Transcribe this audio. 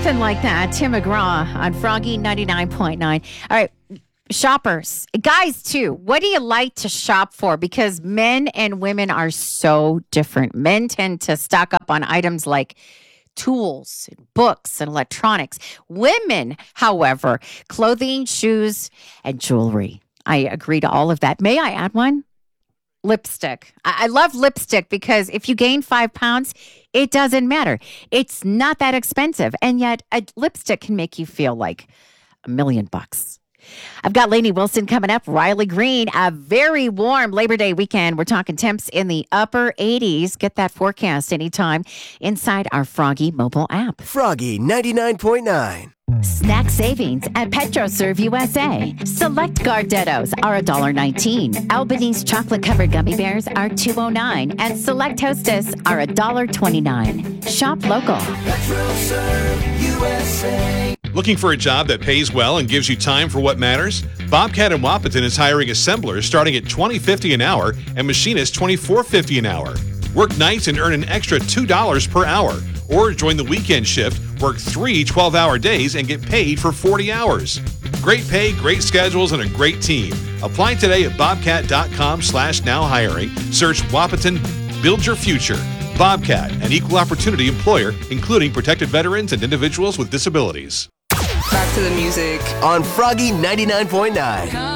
Something like that. Tim McGraw on Froggy 99.9. All right. Shoppers, guys too, what do you like to shop for? Because men and women are so different. Men tend to stock up on items like tools, books, and electronics. Women, however, clothing, shoes, and jewelry. I agree to all of that. May I add one? Lipstick. I love lipstick because if you gain 5 pounds, it doesn't matter. It's not that expensive. And yet a lipstick can make you feel like $1,000,000. I've got Lainey Wilson coming up, Riley Green, a very warm Labor Day weekend. We're talking temps in the upper 80s. Get that forecast anytime inside our Froggy mobile app. Froggy 99.9. Snack savings at PetroServe USA. Select Gardettos are $1.19. Albanese chocolate-covered gummy bears are $2.09. And select Hostess are $1.29. Shop local. PetroServe USA. Looking for a job that pays well and gives you time for what matters? Bobcat in Wapaton is hiring assemblers starting at $20.50 an hour and machinists $24.50 an hour. Work nights and earn an extra $2 per hour. Or join the weekend shift, work 3 12-hour days and get paid for 40 hours. Great pay, great schedules, and a great team. Apply today at bobcat.com/now hiring. Search Wapaton, build your future. Bobcat, an equal opportunity employer, including protected veterans and individuals with disabilities. Back to the music. On Froggy 99.9.